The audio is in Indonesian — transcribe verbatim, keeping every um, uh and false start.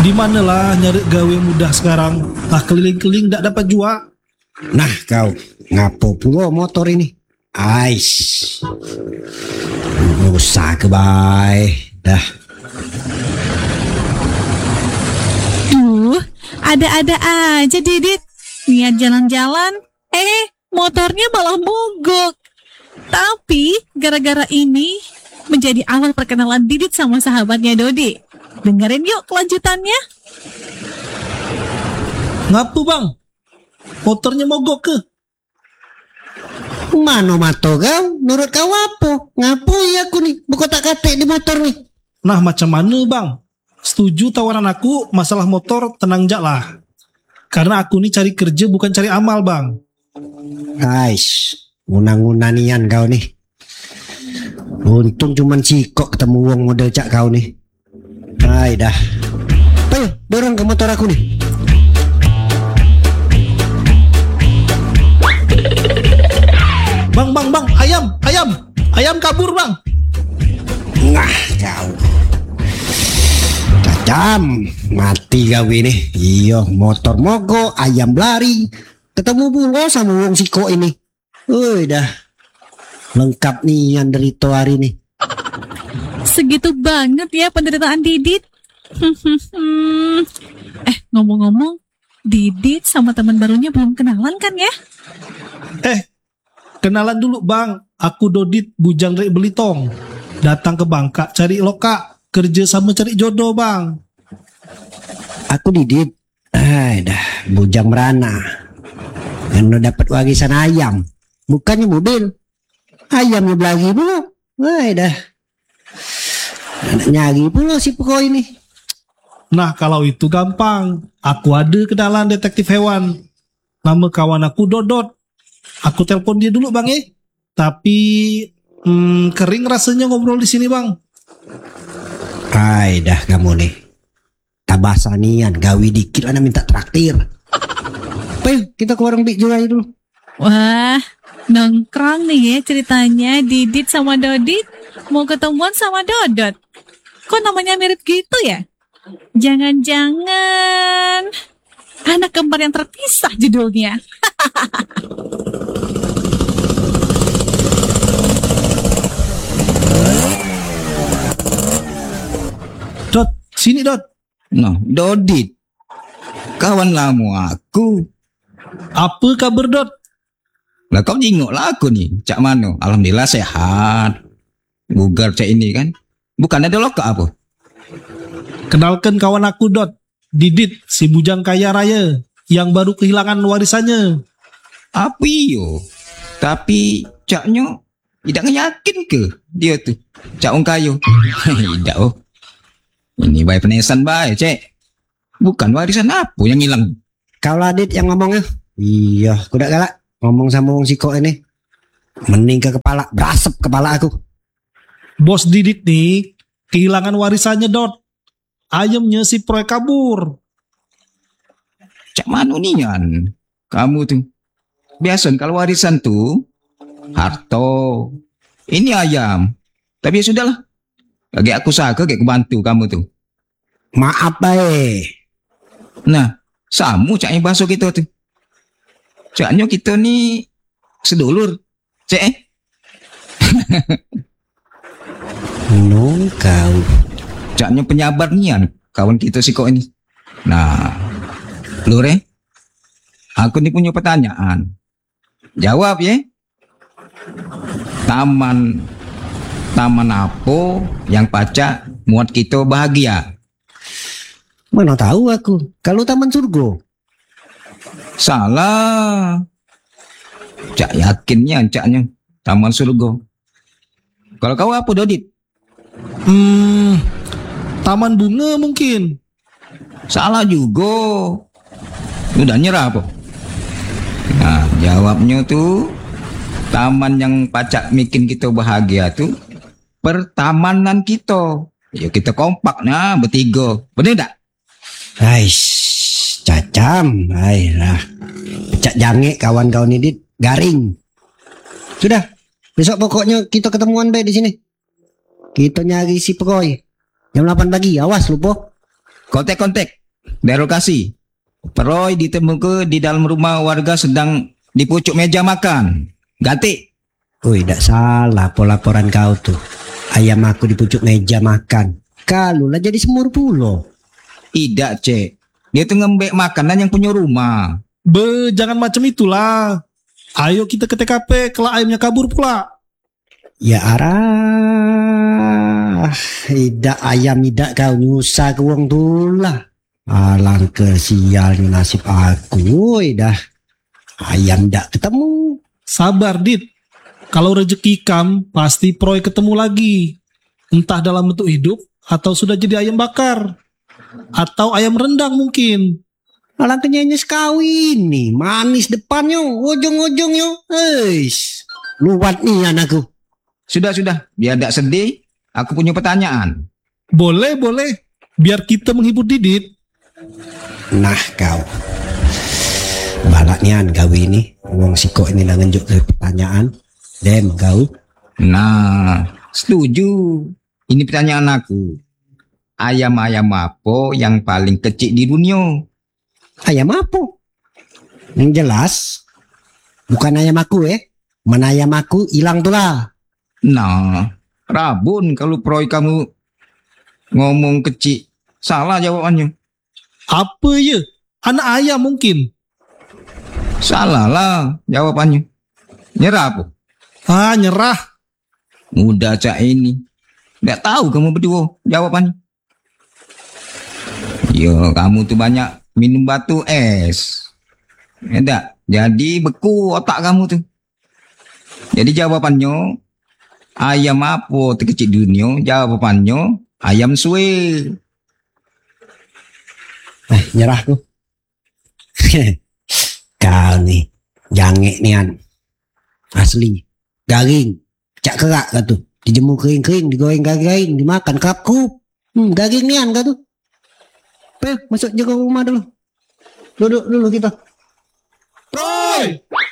Di manalah nyari gawe mudah sekarang. Ah keliling-keliling ndak dapat jua. Nah kau, ngapo pula motor ini? Ais. Usah ke bay. Dah. Duh, ada-ada aja Didit. Niat jalan-jalan, eh motornya malah mogok. Tapi gara-gara ini menjadi awal perkenalan Didit sama sahabatnya Dodi. Dengerin yuk kelanjutannya. Ngapu bang? Motornya mogok ke? Mano mato kau? Nurut kau apa? Ngapu ya aku nih? Buka tak katik di motor nih. Nah macam mana bang? Setuju tawaran aku masalah motor tenang jak lah. Karena aku nih cari kerja bukan cari amal bang. Ais, ngunang-ngunanian kau nih. Untung cuman cikok ketemu wong model cak kau nih. Hai dah. Ayo dorong ke motor aku nih. Bang bang bang, ayam, ayam, ayam kabur bang. Nah kau. Cacam, mati kau ini. Iya, motor mogok, ayam lari. Ketemu pula sama wong siko ini. Woi dah. Lengkap nih yang derito hari ini. Segitu banget ya penderitaan Didit. Eh ngomong-ngomong, Didit sama teman barunya belum kenalan kan ya? Eh, kenalan dulu bang. Aku Dodit bujang dari Belitong. Datang ke Bangka cari loka. Kerja sama cari jodoh bang. Aku Didit. Ah dah, bujang merana. Yang dapat warisan ayam. Bukannya mobil. Ayamnya belagi pula. Wah dah. Anak nyari pula si pokok ini. Nah kalau itu gampang. Aku ada kenalan detektif hewan. Nama kawan aku Dodot. Aku telepon dia dulu bang ya. Tapi hmm, kering rasanya ngobrol di sini bang. Hai dah kamu nih. Tabasanian gawi dikit lah minta traktir. Ayo kita ke warung Bik Jurai dulu. Wah, nongkrong nih ya ceritanya Didit sama Dodit mau ketemuan sama Dodot. Kok namanya mirip gitu ya? Jangan-jangan anak kembar yang terpisah judulnya. Dot, sini Dot. Nah, Dodit. Kawan lama aku. Apa kabar Dot? Lah kau jenguk lah aku nih. Cak mano? Alhamdulillah sehat. Bugar cak ini kan. Bukan ada loka apa? Kenalkan kawan aku Dot. Didit, si bujang kaya raya. Yang baru kehilangan warisannya. Apa iyo? Tapi caknya tidak yakin ke dia tuh. Cak orang kayu. Tidak oh. Ini baik penesan baik cek. Bukan warisan apa yang hilang. Kau Ladit yang ngomongnya. Iya, kuda galak. Ngomong sama wong siko ini. Mending ke kepala, berasap kepala aku. Bos Didit nih kehilangan warisannya Dot. Ayamnya si proyek kabur. Cak mano nian? Kamu tuh. Biasa kalau warisan tuh harto. Ini ayam. Tapi ya sudahlah. Lagi aku saka kayak kebantu kamu tuh. Maaf bae. Nah, samu caknya bahasa kita tuh. Caknya kita nih sedulur. Cek eh. No kau. Caknya penyabar nian kawan kita si kok ini. Nah, lur eh. Aku nih punya pertanyaan. Jawab ya. Taman Taman apa yang pacak muat kita bahagia? Mana tahu aku. Kalau taman surga. Salah. Cak yakinnya caknya taman surga. Kalau kau apa Dodit? Hmm, taman bunga mungkin. Salah juga. Udah nyerah apa? Nah, jawabnya tuh taman yang pacak bikin kita bahagia tuh pertamanan kita. Ya kita kompak nah bertiga. Bener tak? Ais, cacam. Ayolah. Pecak jange kawan-kawan ini garing. Sudah. Besok pokoknya kita ketemuan baik di sini. Kita nyari si Pekoy. Jam delapan pagi. Awas lupa. Kontek-kontek. Dari lokasi. Peroy ditemukan di dalam rumah warga sedang di pucuk meja makan. Ganti. Woi, tidak salah pelaporan kau tuh. Ayam aku di pucuk meja makan. Kalau lah jadi semur pulo. Tidak, Cek. Dia tuh ngembek makanan yang punya rumah. Be, jangan macam itulah. Ayo kita ke T K P, kelak ayamnya kabur pula. Ya arah. Tidak ayam tidak kau nyusah ke uang tulah. Alangkah sialnya nasib aku. Woi dah. Ayam tidak ketemu. Sabar, Dit. Kalau rezeki kam, pasti Proy ketemu lagi. Entah dalam bentuk hidup, atau sudah jadi ayam bakar. Atau ayam rendang mungkin. Alangkah nyanyi sekawin nih. Manis depannya. Ujung-ujungnya. Eish. Luat nih anakku. Sudah, sudah. Biar tidak sedih, aku punya pertanyaan. Boleh, boleh. Biar kita menghibur Didit. Nah kau. Balaknya kau ini. Uang siko ini lah ngenjuk ke pertanyaan. Dem kau. Nah, setuju. Ini pertanyaan aku. Ayam-ayam apa yang paling kecil di dunia? Ayam apa? Yang jelas. Bukan ayam aku eh. Mana ayam aku hilang tuh lah. Nah, rabun kalau Proy kamu ngomong kecil. Salah jawabannya. Apa ya? Anak ayam mungkin. Salah lah jawabannya. Nyerah apa? Ah, nyerah. Mudah cak ini. Nggak tahu kamu berdua jawabannya. Yo, kamu tuh banyak minum batu es. Enggak, jadi beku otak kamu tuh. Jadi jawabannya ayam apa terkecil di dunia? Jawabannya ayam suwe. Eh, nyerah tuh. Kau nih. Jangek nian. Asli. Garing. Cak kerak kau tuh. Dijemur kering-kering. Digoreng garing. Dimakan kap-kup. Hmm, garing nian kau tuh. Pel, masuk jaga rumah dulu. Duduk dulu kita. Proy!